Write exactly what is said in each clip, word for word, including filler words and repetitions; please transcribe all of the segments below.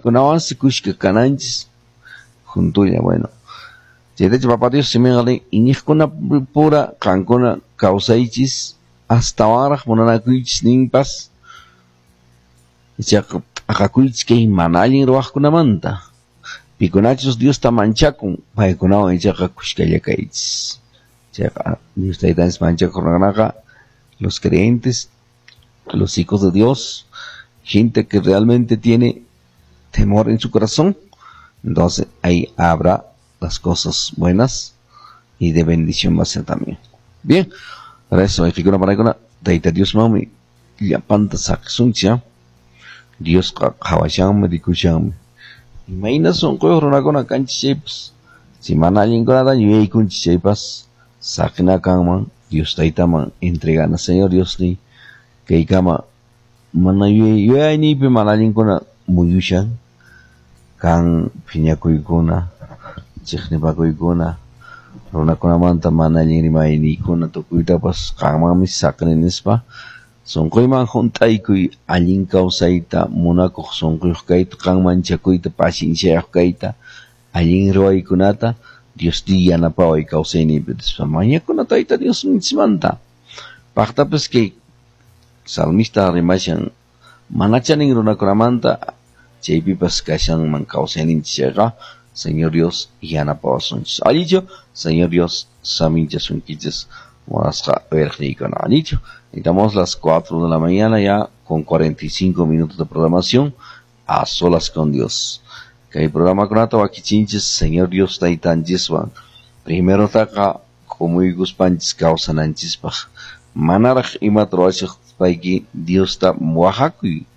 kunawan sikushka kananchis juntulla. Bueno, chaytacha Papa Dios siminqalin iñiqkuna pura qankuna kawsaychis hasta waraq munanakuychis ninpas ichaqa p'aqakuychis kay mana allin ruwaqkunamanta. Pikunachus Diosta manchakun paykunawan ichaqa kushkalla kaychis. Chayqa Dios taytanchis manchakuranaqa los creyentes, los hijos de Dios, gente que realmente tiene temor en su corazón, entonces ahí habrá las cosas buenas y de bendición va a ser también. Bien, para eso hay figura para que taita Dios mami ya panta saksuncha Dios kawasham dikusham. Imagina son ko rona kona kanchips si manalin ko nada yei kunchipas sakna kama Dios taita man entregana Señor Dios ni kay kama mana yei yei ni pe manalin kona muyushan kan piñakuykuna chiqnipakuykuna runakunamanta mana allinrimayniykuna tukuytapas qanmanmi saqni nispa sunquyman hunt'aykuy allin kawsayta munakuq sunquyuq kayta qanman chakuyta pashinchayuq kayta allin ruwaykunata Diosdi yanapaway kawsayniypi nispa mañakuna tayta Dios nismanta paqtapas kay salmista rimashan mana chanin runakunamanta chaypipas kashanman kawsayninchayqa Señor Dios yanapawasunchis. Ha dicho, Señor Dios, saminchasunkichis morasqa verjnikana. Ha dicho, estamos las cuatro de la mañana ya con cuarenta y cinco minutos de programación a solas con Dios. Que el programa con ato wakichinchis, Señor Dios taytanchiswan. Primero taqa kumuygus panchis kawsananchispaq. Manaraq ima truwachaq payki Dios ta muahakuy.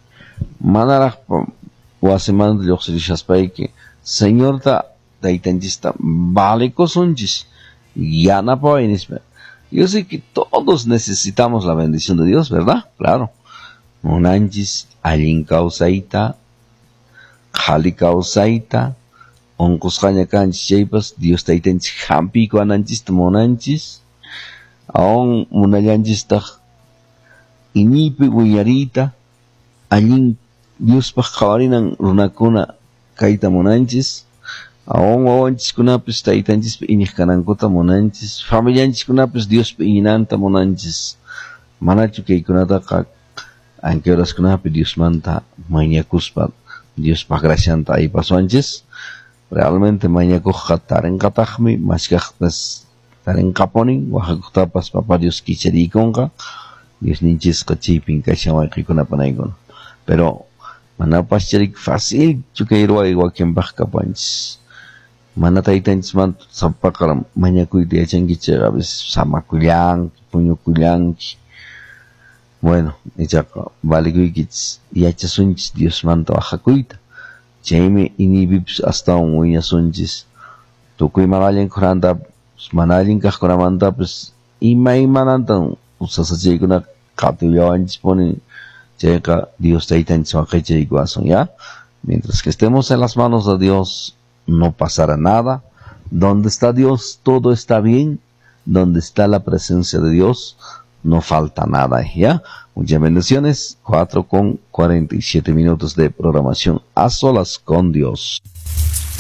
Manaraq wasimanta lluqsirishasπayki Señor ta taytanchista vale cosunchis yanapaway nispa. Yo sé que todos necesitamos la bendición de Dios, ¿verdad? Claro. Monanchis allin kawsayta qhali kawsayta onqusqaña kanchis chaypas Dios taytanchis hampiyku ananchista monanchis awan munallanchistaq iñiypi willariyta allin Diospaq qhawarinan runakuna kayta munanchis awan wawanchiskunapis taytanchispi iñiq kanankuta munanchis familianchiskunapis Diospi iñinanta munanchis manachu kaykunataqa anque horaskunapi Diosmanta mañakuspa Diospaq gracianta aypasuanchis realmente mañakuqqa tarinqataqmi mashkaqpas tarinqapunin waqhakuqtapas Papa Dios kichariykunqa Diosninchisqa chaypin kashan wayqiykunapanaykuna pero manapas charik fácil chukay ruway wakinpaq kapanchis mana taytanchismanta sapaqara mañakuyta yachankichayqa a veces samakullanki puñukullanki bueno ichaqa valikuykichis yachasunchis Diosmanta waqhakuyta chaymi iniypipis astawan wiñasunchis tukuy mana allin kuranta mana allin kaqkunamantapis imaymanantan usasachaykunaqa qatiwillawanchispuni chayqa Dios taytanchis waqaychaykuwasun ya mientras que estemos en las manos de Dios no pasará nada. Donde está Dios todo está bien. Donde está la presencia de Dios no falta nada, ya. Muchas bendiciones. Cuatro con cuarenta y siete minutos de programación a solas con Dios.